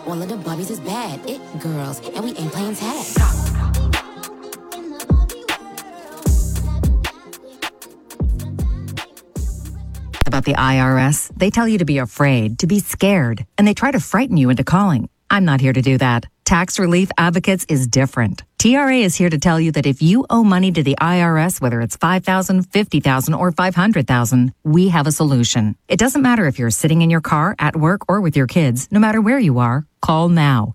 All of the Barbies is bad. It girls, and we ain't playing tag. About the IRS, they tell you to be afraid, to be scared, and they try to frighten you into calling. I'm not here to do that. Tax Relief Advocates is different. TRA is here to tell you that if you owe money to the IRS, whether it's $5,000, $50,000, or $500,000, we have a solution. It doesn't matter if you're sitting in your car, at work, or with your kids. No matter where you are, call now.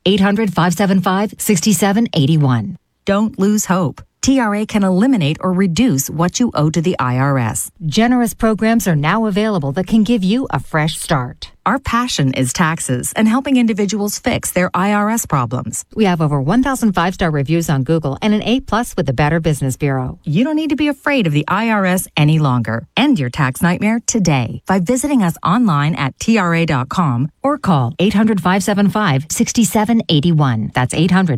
800-575-6781. Don't lose hope. TRA can eliminate or reduce what you owe to the IRS. Generous programs are now available that can give you a fresh start. Our passion is taxes and helping individuals fix their IRS problems. We have over 1,000 five-star reviews on Google and an A+ with the Better Business Bureau. You don't need to be afraid of the IRS any longer. End your tax nightmare today by visiting us online at TRA.com or call 800-575-6781. That's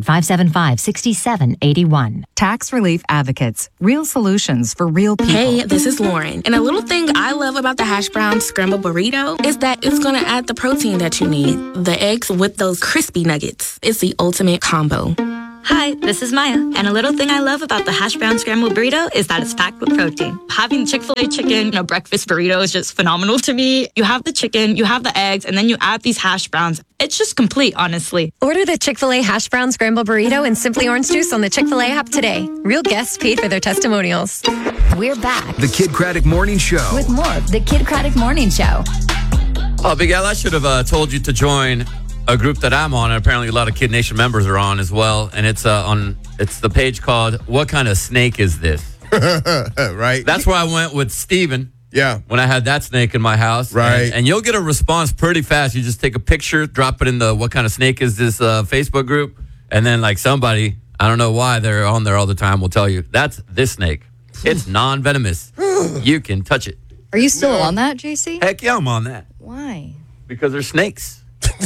800-575-6781. Tax Relief Advocates. Real solutions for real people. Hey, this is Lauren. And a little thing I love about the hash brown scrambled burrito is that it's going to add the protein that you need. The eggs with those crispy nuggets. It's the ultimate combo. Hi, this is Maya, and a little thing I love about the hash brown scrambled burrito is that it's packed with protein. Having Chick-fil-A chicken in a breakfast burrito is just phenomenal to me. You have the chicken, you have the eggs, and then you add these hash browns. It's just complete, honestly. Order the Chick-fil-A hash brown scrambled burrito and Simply Orange Juice on the Chick-fil-A app today. Real guests paid for their testimonials. We're back. The Kid Craddock Morning Show. With more of the Kid Craddock Morning Show. Oh, Big Al, I should have told you to join a group that I'm on, and apparently a lot of Kid Nation members are on as well. And it's it's the page called "What Kind of Snake Is This?" Right. That's where I went with Steven. Yeah. When I had that snake in my house. Right. And you'll get a response pretty fast. You just take a picture, drop it in the "What Kind of Snake Is This" Facebook group, and then like somebody, I don't know why they're on there all the time, will tell you that's this snake. It's non-venomous. You can touch it. Are you still on that, JC? Heck yeah, I'm on that. Why? Because they're snakes.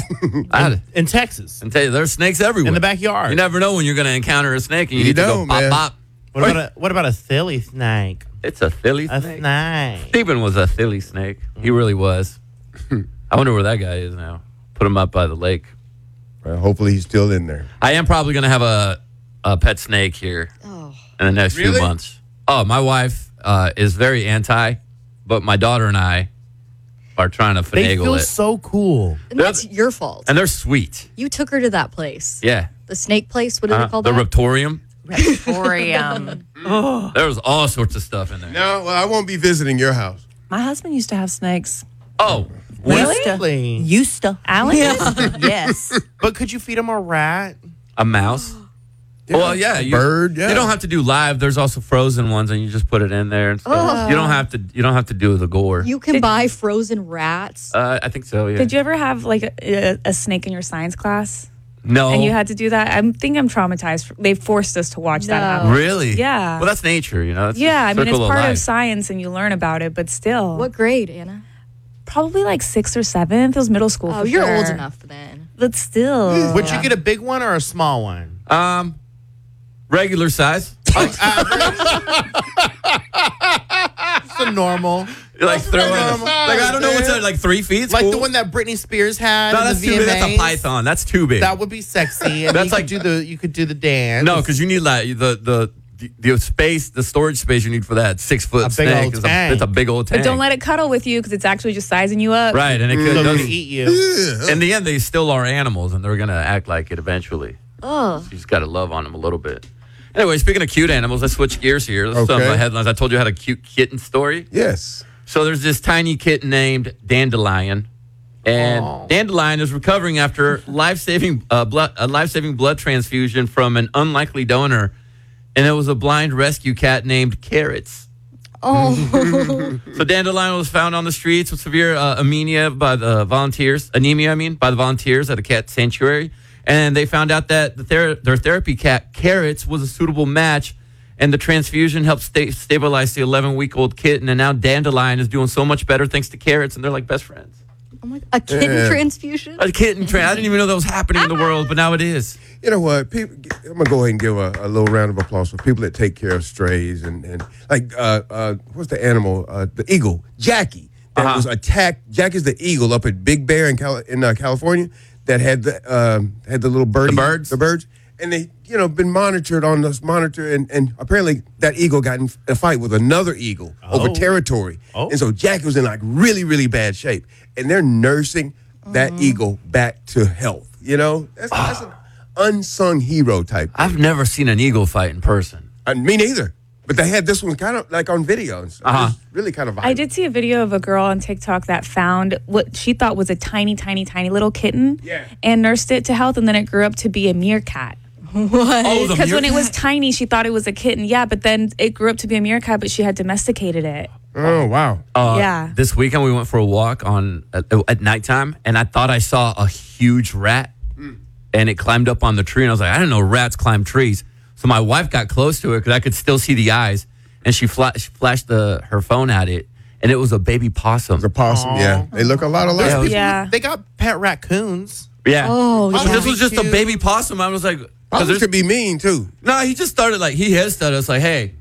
In Texas. And tell you, there's snakes everywhere. In the backyard. You never know when you're going to encounter a snake and you need to go pop, pop. What about a silly snake? It's a silly A snake. snake. Stephen was a silly snake. He really was. I wonder where that guy is now. Put him up by the lake. Well, hopefully he's still in there. I am probably going to have a pet snake here in the next few months. Oh, my wife is very anti, but my daughter and I are trying to finagle They feel it. so cool. And that's your fault. And they're sweet. You took her to that place. Yeah. The snake place. What do they call the that? Reptorium. Reptorium. There was all sorts of stuff in there. No, well, I won't be visiting your house. My husband used to have snakes. Oh, Really? Used to. Alan? Yes. But could you feed him a rat? a mouse. Yeah, well, yeah, bird. Yeah, you don't have to do live. There's also frozen ones, and you just put it in there. And stuff. Oh. You don't have to. You don't have to do the gore. You can buy frozen rats. I think so. Yeah. Did you ever have like a snake in your science class? No. And you had to do that? I think I'm traumatized. They forced us to watch that happen. Really? Yeah. Well, that's nature, you know. It's yeah, I mean, it's part life. of science and you learn about it, but still. What grade, Anna? Probably like 6th or 7th. It was middle school. Oh, for you're sure. old enough then. But still. Would you get a big one or a small one? Regular size. It's a normal. You're like throwing, like I don't know what's that, like 3 feet. Like cool. the one that Britney Spears had. No, in that's the too big. That's a VMAs. python. That's too big. That would be sexy. And That's you could do the dance. No, because you need like the space, the storage space you need for that 6 foot A big snake. old Is tank. it's a big old tank. But don't let it cuddle with you because it's actually just sizing you up. Right, and it could They're does- gonna eat you. In the end, they still are animals, and they're gonna act like it eventually. Oh. So you just gotta love on them a little bit. Anyway, speaking of cute animals, let's switch gears here. Let's Okay. some headlines. I told you I had a cute kitten story. Yes. So there's this tiny kitten named Dandelion, and Dandelion is recovering after a life-saving blood transfusion from an unlikely donor, and it was a blind rescue cat named Carrots. Oh. So Dandelion was found on the streets with severe anemia by the volunteers at a cat sanctuary, and they found out that their therapy cat Carrots was a suitable match. And the transfusion helped stabilize the 11-week-old kitten. And now Dandelion is doing so much better thanks to Carrots. And they're like best friends. Oh my, a kitten transfusion? A kitten I didn't even know that was happening in the world, but now it is. You know what? People, I'm going to go ahead and give a little round of applause for people that take care of strays. And like, what's the animal? The eagle, Jackie, that was attacked. Jackie's the eagle up at Big Bear in California. that had the little birdie, the birds, and they been monitored on this monitor, and apparently that eagle got in a fight with another eagle over territory, and so Jackie was in like really really bad shape, and they're nursing that eagle back to health. That's an unsung hero type thing. I've never seen an eagle fight in person. Me neither. But they had this one kind of like on video. And stuff. It was really kind of violent. I did see a video of a girl on TikTok that found what she thought was a tiny, tiny, tiny little kitten and nursed it to health, and then it grew up to be a meerkat. What? Because when it was tiny, she thought it was a kitten. Yeah, but then it grew up to be a meerkat, but she had domesticated it. Oh, wow. Yeah. This weekend we went for a walk at nighttime, and I thought I saw a huge rat, and it climbed up on the tree, and I was like, I didn't know rats climb trees. So my wife got close to it because I could still see the eyes, and she flashed her phone at it, and it was a baby possum. It's a possum, yeah. They look a lot alike. Yeah. They got pet raccoons. Yeah. Oh, But yeah. this was just a baby possum. I was like, Possums could be mean, too. no, he just started he hissed at us like, hey.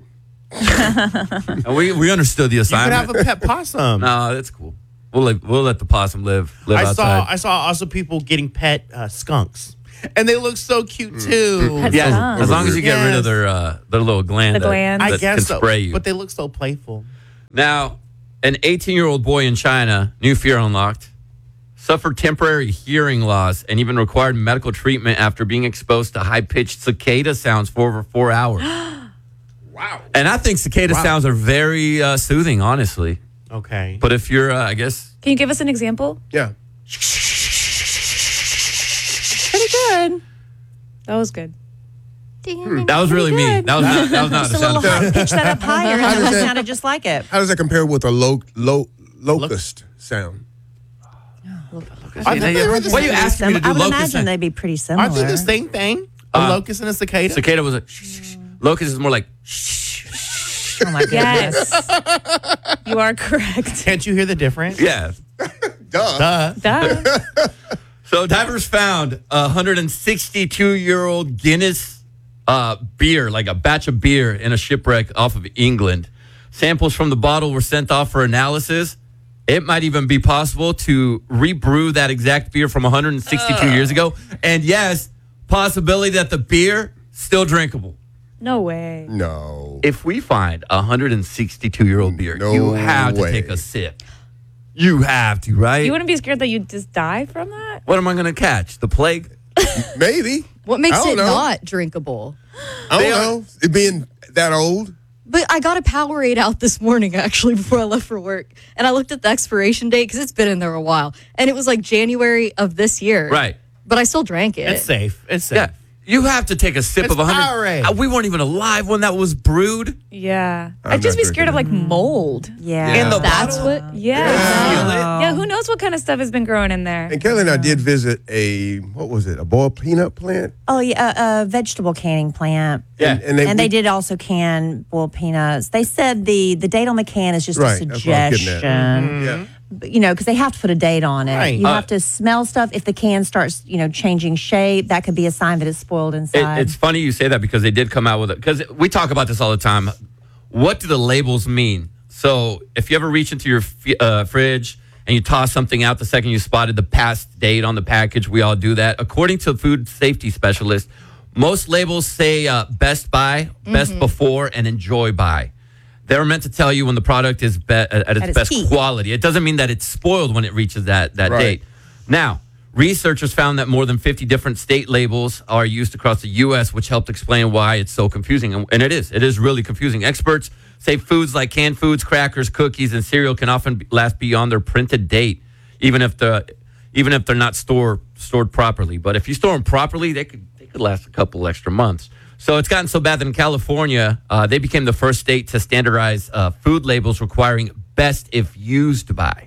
And we understood the You could assignment. have a pet possum. No, that's cool. We'll let the possum live outside. I saw also people getting pet skunks, and they look so cute too. Pet Yeah, skunk. as long as you get rid of their little gland, The gland. that I guess can so, spray you. but they look so playful. Now, an 18-year-old boy in China, new fear unlocked, suffered temporary hearing loss and even required medical treatment after being exposed to high-pitched cicada sounds for over 4 hours. Wow. And I think cicada sounds are very soothing, honestly. Okay. But if you're, I guess... Can you give us an example? Yeah. Pretty good. That was good. That was really me. That was not Just the a little sound high effect. pitch that up higher, How and does it that- sounded just like it. How does that compare with a locust sound? I think they were the What are you same. asking me to do? I would Locust imagine sound? they'd be pretty similar. Aren't they the same thing? A locust and a cicada? Cicada was a... Locust is more like... Oh my goodness. Yes. You are correct. Can't you hear the difference? Yeah. Duh. Duh. So divers found a 162-year-old Guinness beer, like a batch of beer in a shipwreck off of England. Samples from the bottle were sent off for analysis. It might even be possible to rebrew that exact beer from 162 years ago. And yes, possibility that the beer still drinkable. No way. No. If we find a 162-year-old beer, No you have way. to take a sip. You have to, right? You wouldn't be scared that you'd just die from that? What am I going to catch? The plague? Maybe. What makes I don't it know. not drinkable? I don't know. It being that old. But I got a Powerade out this morning, actually, before I left for work. And I looked at the expiration date because it's been in there a while. And it was like January of this year. Right. But I still drank it. It's safe. It's safe. Yeah. You have to take a sip It's of 100. Powerade. We weren't even alive when that was brewed. Yeah. I'm I'd just not be scared of like mold. Yeah. In the That's bottle? what. Yeah. Feel it? Yeah, who knows what kind of stuff has been growing in there? And Kelly and I did visit a boiled peanut plant. Oh, yeah, a vegetable canning plant. Yeah. And They did also can boiled peanuts. They said the date on the can is just Right, a that's what I was getting suggestion. Yeah. But, because they have to put a date on it. Right. You have to smell stuff. If the can starts, changing shape, that could be a sign that it's spoiled inside. It's funny you say that because they did come out with it. Because we talk about this all the time. What do the labels mean? So if you ever reach into your fridge and you toss something out the second you spotted the past date on the package, we all do that. According to food safety specialists, most labels say best by, best before, and enjoy by. They're meant to tell you when the product is at its best peak. quality. It doesn't mean that it's spoiled when it reaches that Right. date. Now, researchers found that more than 50 different state labels are used across the U.S., which helped explain why it's so confusing. And it is really confusing. Experts say foods like canned foods, crackers, cookies, and cereal can often last beyond their printed date, even if they're not stored properly. But if you store them properly, they could last a couple extra months. So it's gotten so bad that in California, they became the first state to standardize food labels requiring best if used by.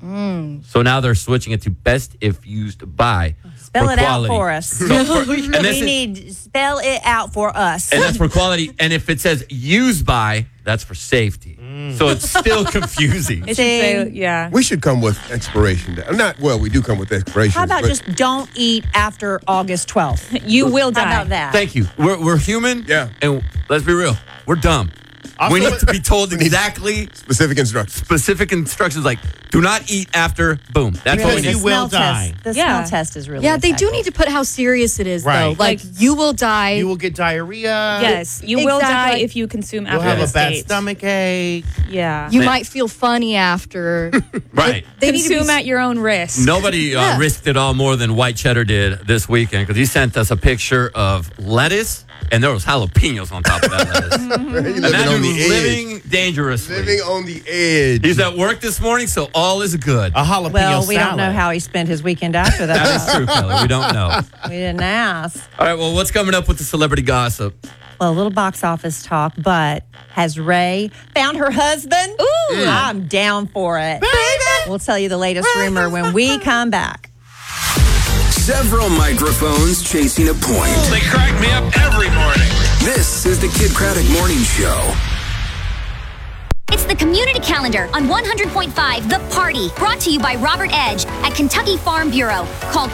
So now they're switching it to best if used by. Spell for it out quality. for us. So we need spell it out for us. and that's for quality. And if it says used by, that's for safety. So it's still confusing. It should say, yeah. We should come with expiration date. We do come with expiration. How about just don't eat after August 12th? You will die. How about that? Thank you. We're human. Yeah. And let's be real. We're dumb. We need to be told exactly specific instructions. Like, do not eat after. Boom. That's what we need. You will die. The smell test is really they do effective. need to put how serious it is, Right. though. Like, you will die. You will get diarrhea. Yes, you will die if you consume You'll after have the a bad state. stomach ache. Yeah. You might feel funny after. Right. They need to Consume be at your own risk. Nobody risked it all more than White Cheddar did this weekend because he sent us a picture of lettuce and there was jalapenos on top of that lettuce. Imagine living dangerously. Living on the edge. He's at work this morning, so all is good. A jalapeno Well, we salad. don't know how he spent his weekend after that. That is true, Kelly. We don't know. We didn't ask. All right, well, what's coming up with the celebrity gossip? Well, a little box office talk, but has Ray found her husband? Ooh, I'm down for it. Baby! We'll tell you the latest rumor when we come back. Several microphones chasing a point. They crack me up every morning. This is the Kid Craddock Morning Show. It's the Community Calendar on 100.5 The Party, brought to you by Robert Edge at Kentucky Farm Bureau. Call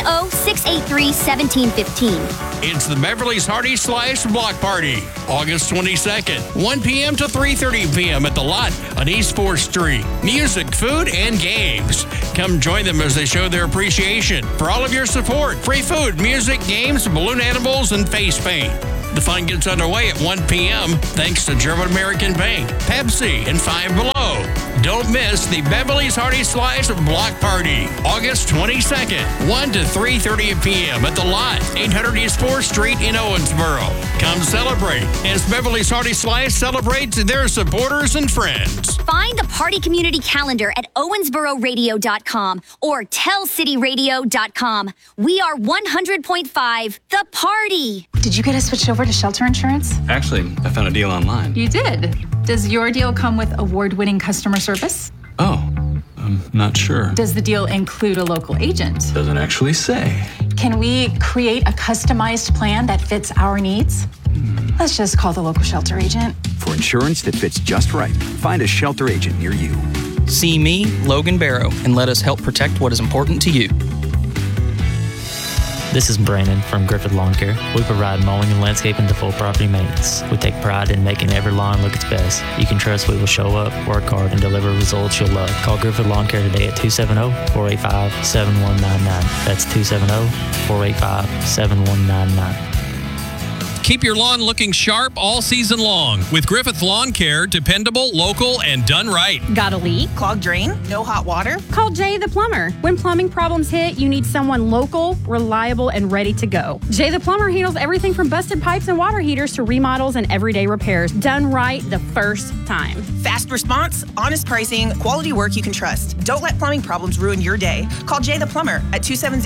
270-683-1715. It's the Beverly's Hearty Slice Block Party, August 22nd, 1 p.m. to 3:30 p.m. at the lot on East 4th Street. Music, food, and games. Come join them as they show their appreciation for all of your support. Free food, music, games, balloon animals, and face paint. The fun gets underway at 1 p.m. thanks to German American Bank, Pepsi, and Five Below. Don't miss the Beverly's Hearty Slice Block Party, August 22nd, 1 to 3:30 p.m. at the lot, 800 East 4th Street in Owensboro. Come celebrate as Beverly's Hearty Slice celebrates their supporters and friends. Find the Party Community Calendar at owensbororadio.com or tellcityradio.com. We are 100.5 The Party. Did you get us switched over to shelter insurance? Actually, I found a deal online. You did. Does your deal come with award-winning customer service? Oh, I'm not sure. Does the deal include a local agent? Doesn't actually say. Can we create a customized plan that fits our needs? Let's just call the local shelter agent. For insurance that fits just right, find a shelter agent near you. See me, Logan Barrow, and let us help protect what is important to you. This is Brandon from Griffith Lawn Care. We provide mowing and landscaping to full property maintenance. We take pride in making every lawn look its best. You can trust we will show up, work hard, and deliver results you'll love. Call Griffith Lawn Care today at 270-485-7199. That's 270-485-7199. Keep your lawn looking sharp all season long with Griffith Lawn Care. Dependable, local, and done right. Got a leak? Clogged drain? No hot water? Call Jay the Plumber. When plumbing problems hit, you need someone local, reliable, and ready to go. Jay the Plumber handles everything from busted pipes and water heaters to remodels and everyday repairs. Done right the first time. Fast response, honest pricing, quality work you can trust. Don't let plumbing problems ruin your day. Call Jay the Plumber at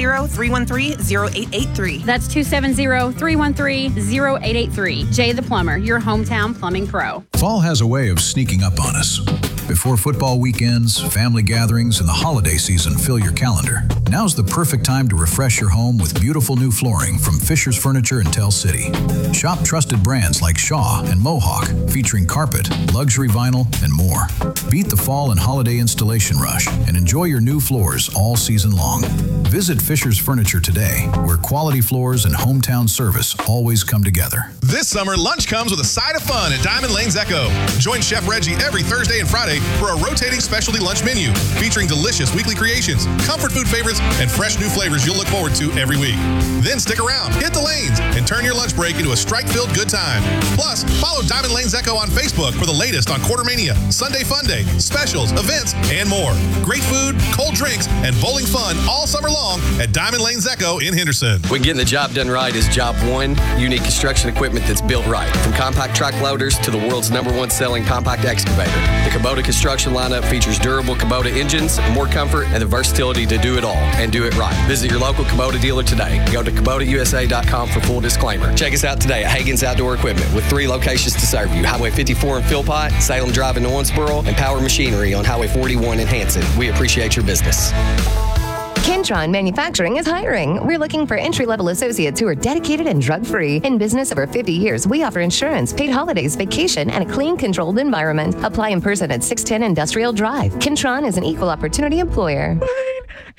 270-313-0883. That's 270-313-0883. Jay the Plumber, your hometown plumbing pro. Fall has a way of sneaking up on us. Before football weekends, family gatherings, and the holiday season fill your calendar, now's the perfect time to refresh your home with beautiful new flooring from Fisher's Furniture in Tell City. Shop trusted brands like Shaw and Mohawk, featuring carpet, luxury vinyl, and more. Beat the fall and holiday installation rush and enjoy your new floors all season long. Visit Fisher's Furniture today, where quality floors and hometown service always come together. This summer, lunch comes with a side of fun at Diamond Lane's Echo. Join Chef Reggie every Thursday and Friday for a rotating specialty lunch menu featuring delicious weekly creations, comfort food favorites, and fresh new flavors you'll look forward to every week. Then stick around, hit the lanes, and turn your lunch break into a strike-filled good time. Plus, follow Diamond Lane's Echo on Facebook for the latest on Quartermania, Sunday Fun Day, specials, events, and more. Great food, cold drinks, and bowling fun all summer long at Diamond Lane's Echo in Henderson. When getting the job done right is job one. You need construction equipment that's built right. From compact track loaders to the world's #1 selling compact excavator. The Kubota construction lineup features durable Kubota engines, more comfort, and the versatility to do it all and do it right. Visit your local Kubota dealer today. Go to KubotaUSA.com for full disclaimer. Check us out today at Hagen's Outdoor Equipment with 3 locations to serve you. Highway 54 in Philpott, Salem Drive in Owensboro, and Power Machinery on Highway 41 in Hanson. We appreciate your business. Kentron Manufacturing is hiring. We're looking for entry-level associates who are dedicated and drug-free. In business over 50 years, we offer insurance, paid holidays, vacation, and a clean, controlled environment. Apply in person at 610 Industrial Drive. Kentron is an equal opportunity employer.